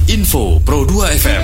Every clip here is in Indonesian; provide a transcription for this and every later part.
Info Pro 2 FM.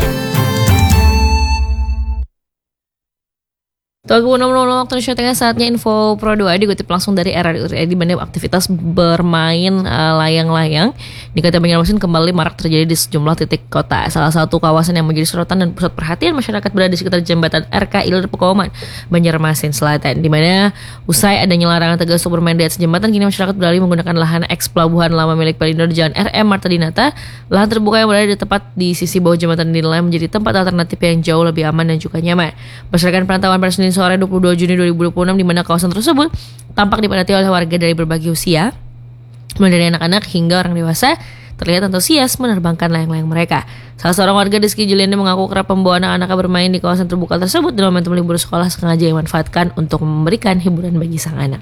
Tahun 2000 waktu Indonesia Tengah, saatnya Info Pro 2 dikutip langsung dari era di mana aktivitas bermain layang-layang di Kota Banjarmasin kembali marak terjadi di sejumlah titik kota. Salah satu kawasan yang menjadi sorotan dan pusat perhatian masyarakat berada di sekitar jembatan RK Ilir Pekoman, Banjarmasin Selatan, di mana usai adanya larangan tegas untuk bermain di atas jembatan, kini masyarakat beralih menggunakan lahan eks pelabuhan lama milik Pelindo di Jalan RM Marta Dinata. Lahan terbuka yang berada di tepat di sisi bawah jembatan dinilai menjadi tempat alternatif yang jauh lebih aman dan juga nyaman. Berdasarkan pantauan pada Senin sore 22 Juni 2026, di mana kawasan tersebut tampak dipadati oleh warga dari berbagai usia, mulai dari anak-anak hingga orang dewasa, terlihat antusias menerbangkan layang-layang mereka. Salah seorang warga di Ski Juliandi mengaku kerap membawa anak-anaknya bermain di kawasan terbuka tersebut dan momentum libur sekolah sengaja dimanfaatkan untuk memberikan hiburan bagi sang anak.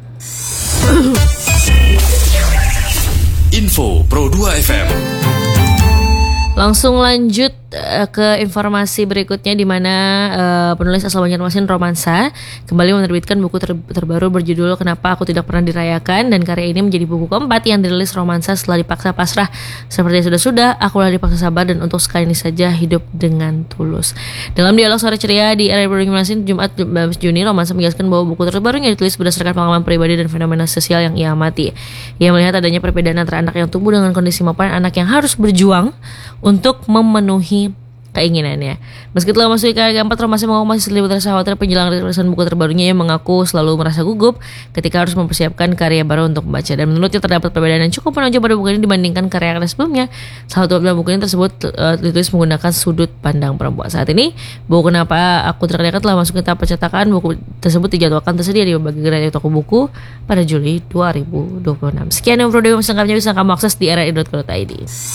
Info Pro 2 FM. Langsung lanjut ke informasi berikutnya, di mana penulis asal Banjarmasin Romansa kembali menerbitkan buku terbaru berjudul Kenapa Aku Tidak Pernah Dirayakan, dan karya ini menjadi buku keempat yang dirilis Romansa setelah dipaksa pasrah. Seperti sudah, akulah dipaksa sabar, dan untuk sekali ini saja hidup dengan tulus. Dalam dialog sore ceria di era Banjarmasin Jumat 19 Juni, Romansa menjelaskan bahwa buku terbarunya ditulis berdasarkan pengalaman pribadi dan fenomena sosial yang ia amati. Ia melihat adanya perbedaan antara anak yang tumbuh dengan kondisi maupun anak yang harus berjuang untuk memenuhi keinginannya. Meski telah memasuki karya keempat, Romansa mengaku masih sedikit rasa khawatir penjelang rilisan buku terbarunya. Ia mengaku selalu merasa gugup ketika harus mempersiapkan karya baru untuk membaca, dan menurutnya terdapat perbedaan yang cukup menonjol pada buku ini dibandingkan karya sebelumnya. Salah satu dalam buku ini tersebut ditulis menggunakan sudut pandang perempuan. Saat ini, buku Kenapa Aku Tidak Dirayakan telah masuk ke tahap pencetakan. Buku tersebut dijadwalkan tersedia di berbagai gerai toko buku pada Juli 2026. Sekian yang perlu selengkapnya bisa kamu akses di rri.co.id.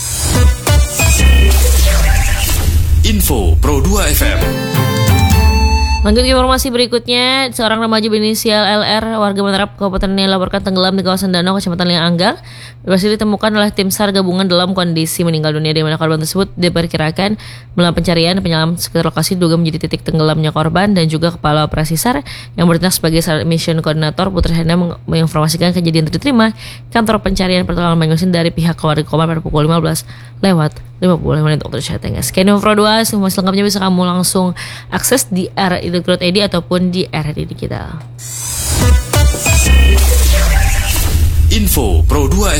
Info Pro 2 FM. Lanjut ke informasi berikutnya, seorang remaja berinisial LR warga Menerap Kabupaten Nia laporkan tenggelam di kawasan danau Kecamatan Liang Anggar. Berhasil ditemukan oleh tim SAR gabungan dalam kondisi meninggal dunia, di mana korban tersebut diperkirakan melakukan pencarian. Penyelam sekitar lokasi diduga menjadi titik tenggelamnya korban, dan juga kepala operasi SAR yang bertindak sebagai SAR Mission Koordinator Putri Henda menginformasikan kejadian diterima kantor pencarian pertolongan Banjarmasin dari pihak keluarga korban pada pukul 15:50 waktu Indonesia Tengah. Sekian Info 2, semua selengkapnya bisa kamu langsung akses di rri.co.id ataupun di RRI Digital. Info Pro 2